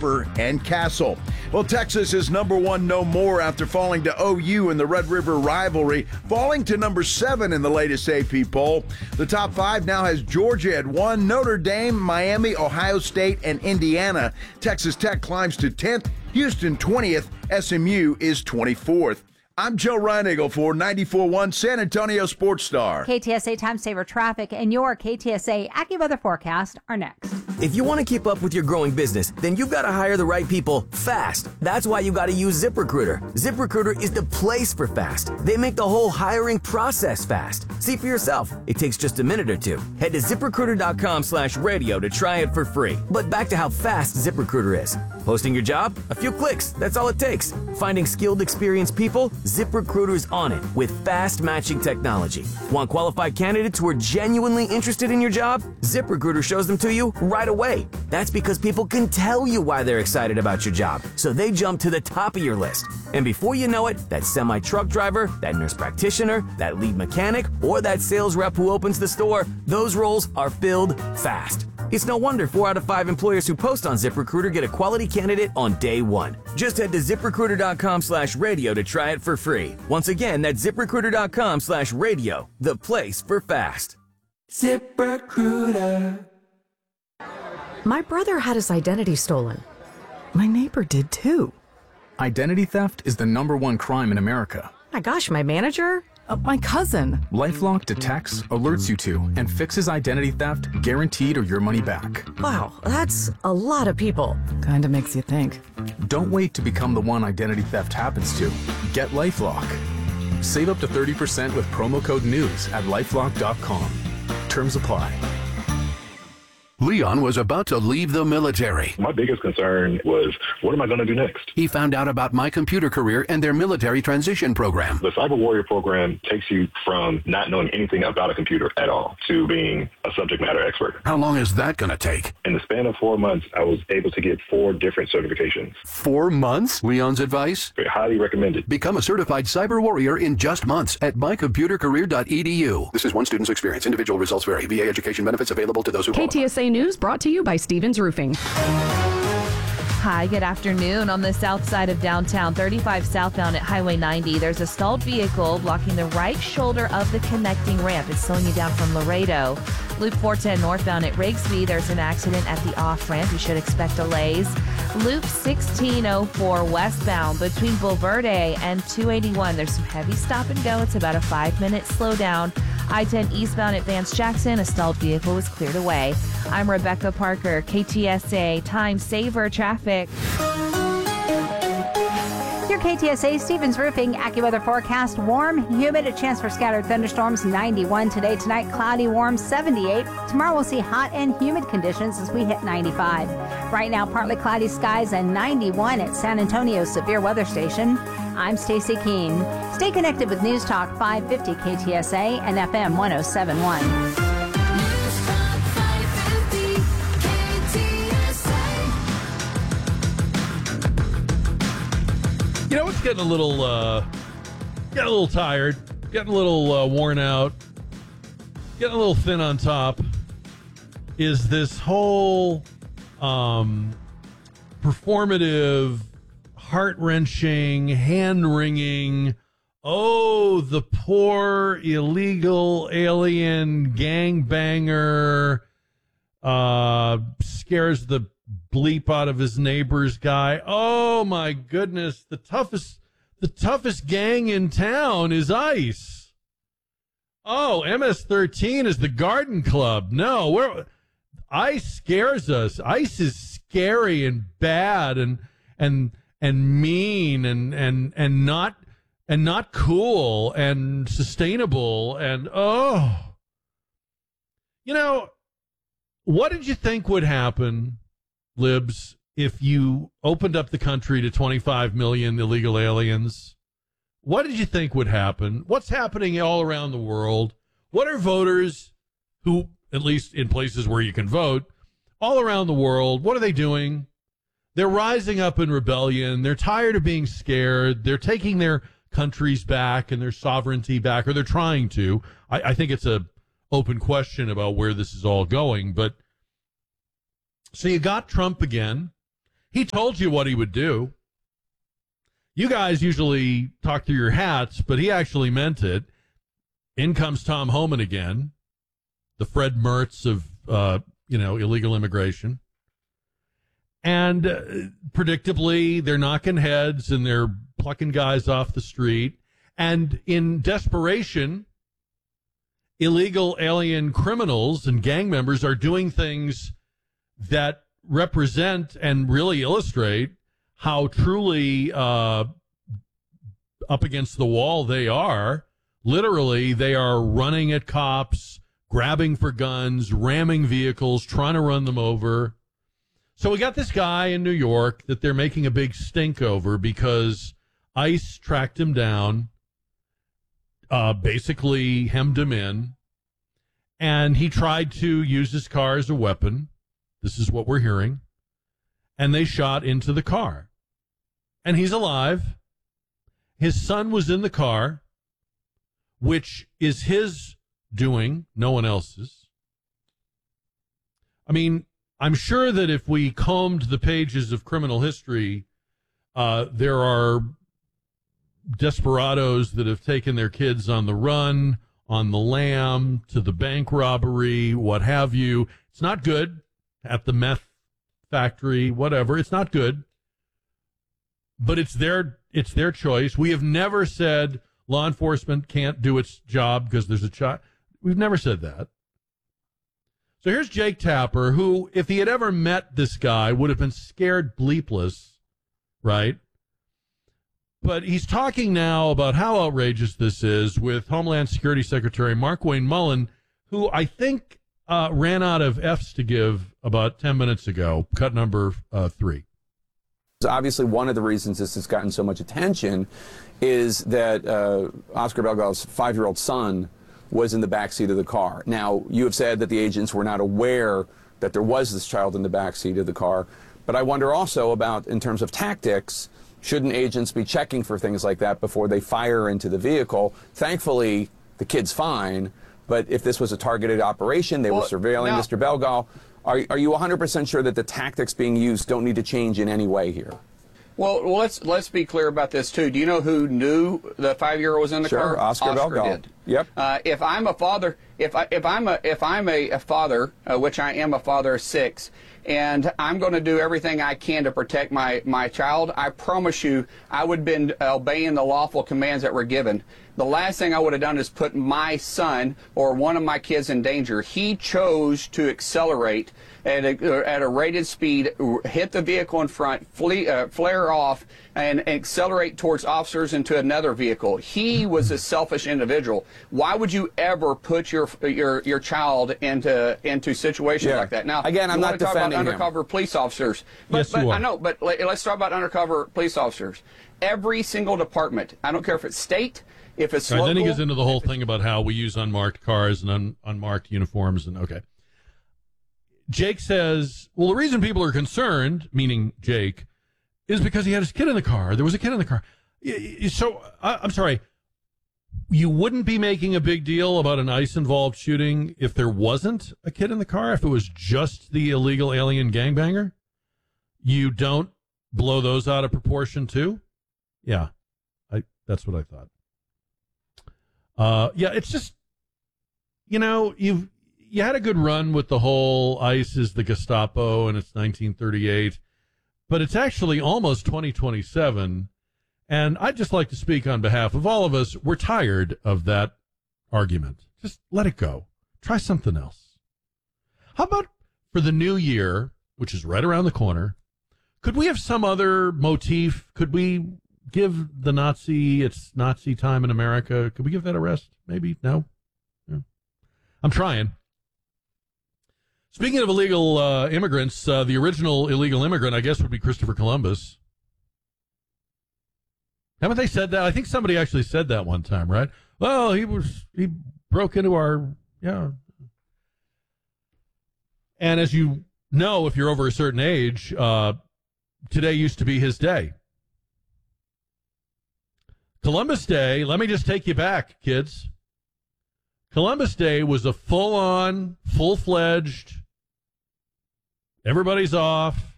Harper, and Castle. Well, Texas is number 1 no more after falling to OU in the Red River rivalry, falling to number 7 in the latest AP poll. The top 5 now has Georgia at 1, Notre Dame, Miami, Ohio State, and Indiana. Texas Tech climbs to 10th, Houston 20th, SMU is 24th. I'm Joe Reinigle for 94.1 San Antonio Sports Star. KTSA Time Saver Traffic and your KTSA AccuWeather forecast are next. If you want to keep up with your growing business, then you've got to hire the right people fast. That's why you got to use ZipRecruiter. ZipRecruiter is the place for fast. They make the whole hiring process fast. See for yourself. It takes just a minute or two. Head to ZipRecruiter.com/radio to try it for free. But back to how fast ZipRecruiter is. Posting your job? A few clicks. That's all it takes. Finding skilled, experienced people? ZipRecruiter's on it with fast matching technology. Want qualified candidates who are genuinely interested in your job? ZipRecruiter shows them to you right away. That's because people can tell you why they're excited about your job, so they jump to the top of your list. And before you know it, that semi-truck driver, that nurse practitioner, that lead mechanic, or that sales rep who opens the store, those roles are filled fast. It's no wonder 4 out of 5 employers who post on ZipRecruiter get a quality candidate on day 1. Just head to ZipRecruiter.com/radio to try it for free. Once again, that's ZipRecruiter.com/radio, the place for fast. ZipRecruiter. My brother had his identity stolen. My neighbor did too. Identity theft is the #1 crime in America. My gosh, my manager? My cousin. LifeLock detects, alerts you to, and fixes identity theft, guaranteed or your money back. Wow, that's a lot of people. Kinda makes you think. Don't wait to become the one identity theft happens to. Get LifeLock. Save up to 30% with promo code NEWS at LifeLock.com. Terms apply. Leon was about to leave the military. My biggest concern was, what am I going to do next? He found out about My Computer Career and their military transition program. The Cyber Warrior program takes you from not knowing anything about a computer at all to being a subject matter expert. How long is that going to take? In the span of 4 months, I was able to get 4 different certifications. 4 months? Leon's advice? Highly recommended. Become a certified cyber warrior in just months at mycomputercareer.edu. This is one student's experience. Individual results vary. VA education benefits available to those who qualify. KTSA News brought to you by Stevens Roofing. Hi, good afternoon. On the south side of downtown, 35 southbound at Highway 90, there's a stalled vehicle blocking the right shoulder of the connecting ramp. It's slowing you down from Laredo. Loop 410 northbound at Rigsby, there's an accident at the off-ramp. You should expect delays. Loop 1604 westbound between Bulverde and 281, there's some heavy stop and go. It's about a 5-minute slowdown. I-10 eastbound at Vance Jackson, a stalled vehicle was cleared away. I'm Rebecca Parker, KTSA Time Saver Traffic. Your KTSA Stevens Roofing AccuWeather forecast: warm, humid, a chance for scattered thunderstorms. 91 today, tonight cloudy, warm, 78. Tomorrow we'll see hot and humid conditions as we hit 95. Right now, partly cloudy skies and 91 at San Antonio Severe Weather Station. I'm Stacy Keene. Stay connected with News Talk 550 KTSA and FM 1071. You know, it's getting a little tired, getting a little worn out, getting a little thin on top. Is this whole performative, heart-wrenching, hand-wringing, oh, the poor illegal alien gangbanger scares the bleep out of his neighbor's guy. Oh my goodness, the toughest gang in town is ICE. Oh, MS-13 is the Garden Club. No, ICE scares us. ICE is scary and bad and mean and not cool and sustainable and you know, what did you think would happen, libs, if you opened up the country to 25 million illegal aliens? What did you think would happen? What's happening all around the world? What are voters who, at least in places where you can vote, all around the world, what are they doing? They're rising up in rebellion. They're tired of being scared. They're taking their countries back and their sovereignty back, or they're trying to. I think it's a open question about where this is all going. But so you got Trump again. He told you what he would do. You guys usually talk through your hats, but he actually meant it. In comes Tom Homan again, the Fred Mertz of, illegal immigration. And predictably, they're knocking heads and they're plucking guys off the street. And in desperation, illegal alien criminals and gang members are doing things that represent and really illustrate how truly up against the wall they are. Literally, they are running at cops, grabbing for guns, ramming vehicles, trying to run them over. So we got this guy in New York that they're making a big stink over because ICE tracked him down, basically hemmed him in, and he tried to use his car as a weapon. This is what we're hearing. And they shot into the car. And he's alive. His son was in the car, which is his doing, no one else's. I mean, I'm sure that if we combed the pages of criminal history, there are desperados that have taken their kids on the run, on the lam, to the bank robbery, what have you. It's not good. At the meth factory, whatever. It's not good. But it's their choice. We have never said law enforcement can't do its job because there's a child. We've never said that. So here's Jake Tapper, who, if he had ever met this guy, would have been scared bleepless, right? But he's talking now about how outrageous this is with Homeland Security Secretary Markwayne Mullin, who I think ran out of F's to give about 10 minutes ago, cut number 3. Obviously, one of the reasons this has gotten so much attention is that Oscar Belgal's 5-year-old son was in the backseat of the car. Now, you have said that the agents were not aware that there was this child in the backseat of the car, but I wonder also about, in terms of tactics, shouldn't agents be checking for things like that before they fire into the vehicle? Thankfully, the kid's fine, but if this was a targeted operation, they were surveilling Mr. Belgal, are you 100% sure that the tactics being used don't need to change in any way here? Well, let's be clear about this too. Do you know who knew the 5-year-old was in the car? Sure, Oscar Belgal did. Yep. If I'm a father, if I'm a father, which I am a father of 6, and I'm going to do everything I can to protect my child, I promise you, I would have been obeying the lawful commands that were given. The last thing I would have done is put my son or one of my kids in danger. He chose to accelerate at a rated speed, hit the vehicle in front, flare off, and accelerate towards officers into another vehicle. He was a selfish individual. Why would you ever put your child into situations like that? Now, again, I'm not defending him. Undercover police officers. But I know, but let's talk about undercover police officers. Every single department, I don't care if it's state, if it's local. Then he gets into the whole thing about how we use unmarked cars and unmarked uniforms. And okay. Jake says, well, the reason people are concerned, meaning Jake, is because he had his kid in the car. There was a kid in the car. So, I'm sorry, you wouldn't be making a big deal about an ICE-involved shooting if there wasn't a kid in the car, if it was just the illegal alien gangbanger? You don't blow those out of proportion, too? Yeah, that's what I thought. Yeah, it's just, you had a good run with the whole ICE is the Gestapo and it's 1938, but it's actually almost 2027, and I'd just like to speak on behalf of all of us. We're tired of that argument. Just let it go. Try something else. How about for the new year, which is right around the corner, could we have some other motif? Could we give the Nazi, it's Nazi time in America, could we give that a rest? Maybe? No? Yeah. I'm trying. Speaking of illegal immigrants, the original illegal immigrant, I guess, would be Christopher Columbus. Haven't they said that? I think somebody actually said that one time, right? Well, he broke into our, yeah. And as you know, if you're over a certain age, today used to be his day. Columbus Day, let me just take you back, kids. Columbus Day was a full-on, full-fledged, everybody's off,